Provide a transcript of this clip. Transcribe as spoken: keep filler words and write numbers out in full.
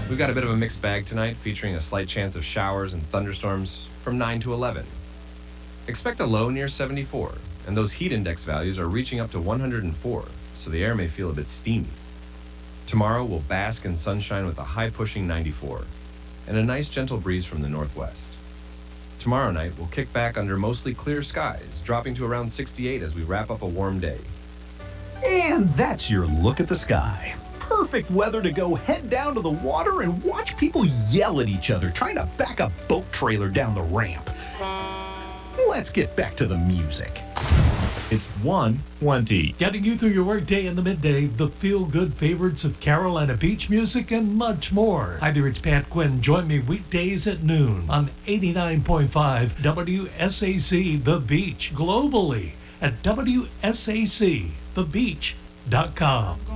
We've got a bit of a mixed bag tonight, featuring a slight chance of showers and thunderstorms from nine to eleven. Expect a low near seventy-four, and those heat index values are reaching up to one hundred four, so the air may feel a bit steamy. Tomorrow we'll bask in sunshine with a high-pushing ninety-four, and a nice gentle breeze from the northwest. Tomorrow night we'll kick back under mostly clear skies, dropping to around sixty-eight as we wrap up a warm day. And that's your look at the sky. Perfect weather to go head down to the water and watch people yell at each other trying to back a boat trailer down the ramp. Let's get back to the music. It's one twenty. Getting you through your workday in the midday, the feel-good favorites of Carolina beach music, and much more. Hi there, it's Pat Quinn. Join me weekdays at noon on eighty-nine point five W S A C The Beach, globally at W S A C the beach dot com.